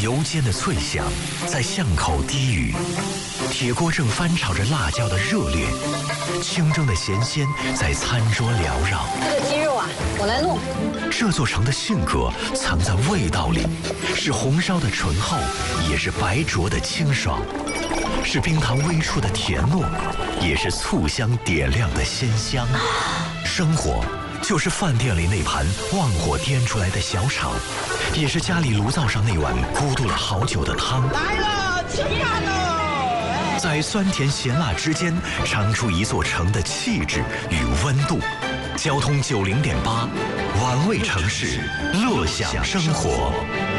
油煎的脆香在巷口低语，铁锅正翻炒着辣椒的热烈，清蒸的咸鲜在餐桌缭绕。 这个鸡肉啊，我来弄。 这座城的性格藏在味道里，是红烧的醇厚，也是白灼的清爽，是冰糖微触的甜糯，也是醋香点亮的鲜香。生活就是饭店里那盘旺火颠出来的小炒，也是家里炉灶上那碗咕嘟了好久的汤。 来了，吃饭喽！ 在酸甜咸辣之间，尝出一座城的气质与温度。交通90.8，玩味城市，乐享生活。